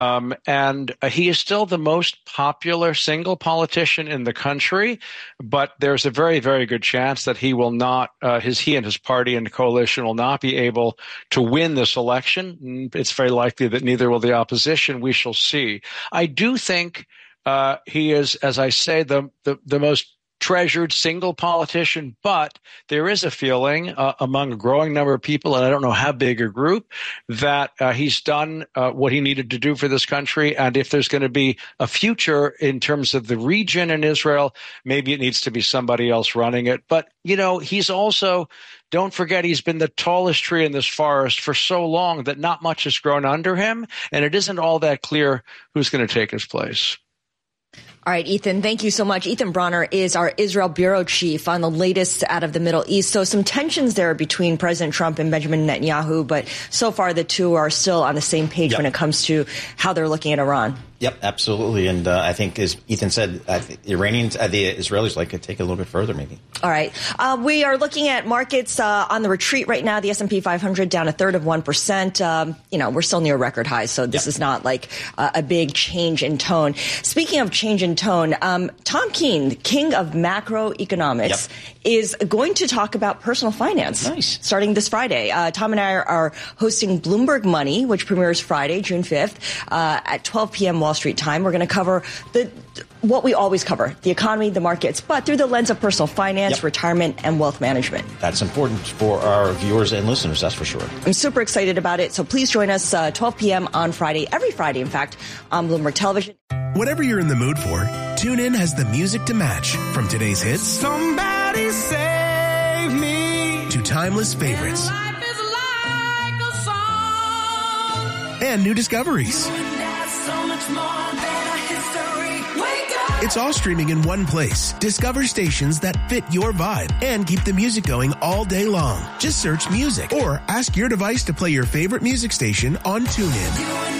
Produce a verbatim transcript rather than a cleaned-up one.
Um, and uh, he is still the most popular single politician in the country, but there's a very, very good chance that he will not, uh, his he and his party and coalition will not be able to win this election. It's very likely that neither will the opposition. We shall see. I do think uh, he is, as I say, the the, the most treasured single politician, but there is a feeling uh, among a growing number of people, and I don't know how big a group, that uh, he's done uh, what he needed to do for this country. And if there's going to be a future in terms of the region in Israel, maybe it needs to be somebody else running it. But, you know, he's also, don't forget, he's been the tallest tree in this forest for so long that not much has grown under him, and it isn't all that clear who's going to take his place. All right, Ethan, thank you so much. Ethan Bronner is our Israel bureau chief on the latest out of the Middle East. So some tensions there between President Trump and Benjamin Netanyahu, but so far the two are still on the same page yep. when it comes to how they're looking at Iran. Yep, absolutely. And uh, I think, as Ethan said, uh, the Iranians, uh, the Israelis like to take it a little bit further, maybe. All right. Uh, we are looking at markets uh, on the retreat right now. The S and P five hundred down a third of one percent. Um, you know, we're still near record highs, so this yep. is not like uh, a big change in tone. Speaking of change in tone, um, Tom Keene, the king of macroeconomics, yep. is going to talk about personal finance. Nice. Starting this Friday. Uh, Tom and I are, are hosting Bloomberg Money, which premieres Friday, June fifth, uh, at twelve p.m. Wall Street time. We're going to cover the what we always cover, the economy, the markets, but through the lens of personal finance, yep. retirement, and wealth management. That's important for our viewers and listeners, that's for sure. I'm super excited about it, so please join us uh, twelve p.m. on Friday, every Friday, in fact, on Bloomberg Television. Whatever you're in the mood for, TuneIn has the music to match. From today's hits, Somebody Save Me, to timeless favorites, Life is like a song, and new discoveries. so much more than a history. Wake up! It's all streaming in one place. Discover stations that fit your vibe and keep the music going all day long. Just search music or ask your device to play your favorite music station on TuneIn.